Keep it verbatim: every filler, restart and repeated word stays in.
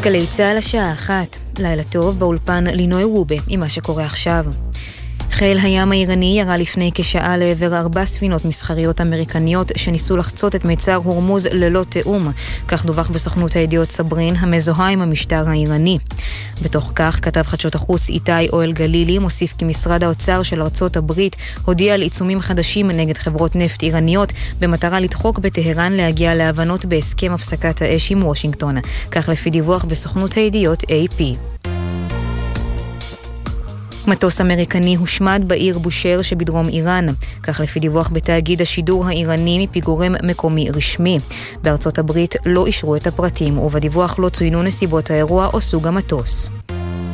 גלי צהל השעה אחת, לילה טוב באולפן לינוי וובה עם מה שקורה עכשיו. חיל הים האיראני ירה לפני כשעה לעבר ארבע ספינות מסחריות אמריקניות שניסו לחצות את מיצר הורמוז ללא תאום, כך דווח בסוכנות הידיעות סברין המזוהה עם המשטר האיראני. בתוך כך כתב חדשות החוץ איתי אוהל גלילי מוסיף כי משרד האוצר של ארצות הברית הודיע על עיצומים חדשים נגד חברות נפט איראניות במטרה לדחוק בטהרן להגיע להבנות בהסכם הפסקת האש עם וושינגטון, כך לפי דיווח בסוכנות הידיעות איי פי. מטוס אמריקני הושמד בעיר בושר שבדרום איראן, כך לפי דיווח בתאגיד השידור האיראני מפי גורם מקומי רשמי. בארצות הברית לא אישרו את הפרטים, ובדיווח לא צוינו נסיבות האירוע או סוג המטוס.